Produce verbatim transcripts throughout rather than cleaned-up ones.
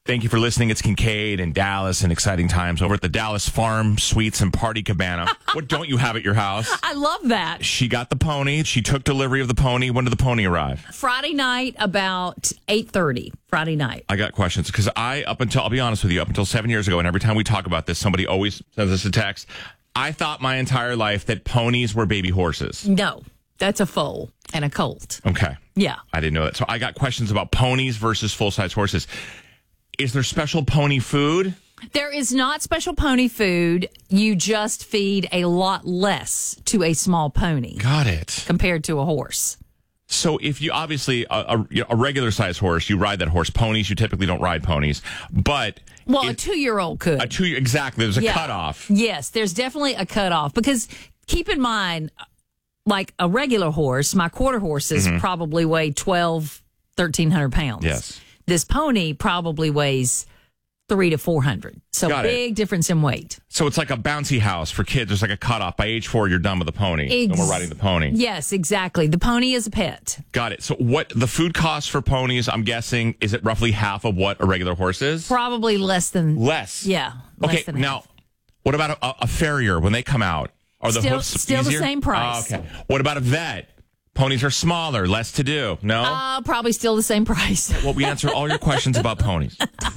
Thank you for listening. It's Kincaid and Dallas and exciting times over at the Dallas Farm Suites and Party Cabana. What don't you have at your house? I love that. She got the pony. She took delivery of the pony. When did the pony arrive? Friday night, about eight thirty. Friday night. I got questions because I, up until, I'll be honest with you, up until seven years ago, and every time we talk about this, somebody always sends us a text. I thought my entire life that ponies were baby horses. No, that's a foal and a colt. Okay. Yeah. I didn't know that. So I got questions about ponies versus full-size horses. Is there special pony food? There is not special pony food. You just feed a lot less to a small pony. Got it. Compared to a horse. So if you obviously, a, a, a regular size horse, you ride that horse. Ponies, you typically don't ride ponies. But. Well, it, a two-year-old could. A two, exactly. There's a yeah. cutoff. Yes, there's definitely a cutoff. Because keep in mind, like a regular horse, my quarter horses mm-hmm. probably weigh twelve, thirteen hundred pounds. Yes. This pony probably weighs three to four hundred. So Got big it. difference in weight. So it's like a bouncy house for kids. There's like a cutoff. By age four, you're done with the pony. Ex- and we're riding the pony. Yes, exactly. The pony is a pet. Got it. So what the food costs for ponies, I'm guessing, is it roughly half of what a regular horse is? Probably less than. Less? Yeah. Less okay, than now, half. What about a, a farrier when they come out? Are the still, hoofs still easier? the same price. Oh, okay. What about a vet? Ponies are smaller, less to do. No? Uh, probably still the same price. Well, we answer all your questions about ponies.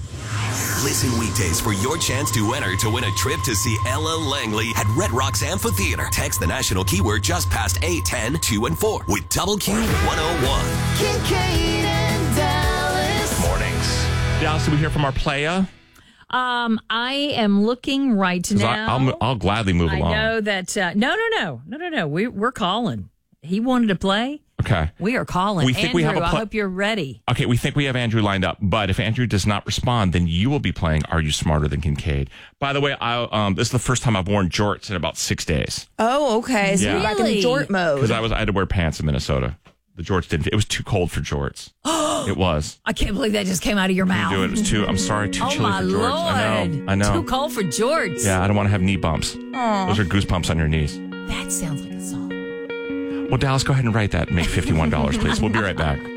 Listen weekdays for your chance to enter to win a trip to see Ella Langley at Red Rocks Amphitheater. Text the national keyword just past eight, ten, two, and four with Double Q one oh one. Kincaid and Dallas. Mornings. Dallas, did we hear from our playa? Um, I am looking right now. I, I'll, I'll gladly move I along. I know that. Uh, no, no, no, no, no, no. We, we're calling. He wanted to play. Okay. We are calling. We think Andrew, we have a pl- I hope you're ready. Okay, we think we have Andrew lined up, but if Andrew does not respond, then you will be playing Are You Smarter Than Kincaid? By the way, I um, this is the first time I've worn jorts in about six days. Oh, okay. So Yeah. you're back in the Really? jort mode. Because I was I had to wear pants in Minnesota. The jorts didn't fit. It was too cold for jorts. It was. I can't believe that just came out of your mouth. Do it. It was too, I'm sorry, too Oh, chilly my for jorts. Lord. I know. I know. Too cold for jorts. Yeah, I don't want to have knee bumps. Aww. Those are goosebumps on your knees. That sounds like a song. Well, Dallas, go ahead and write that and make fifty-one dollars, please. We'll be right back.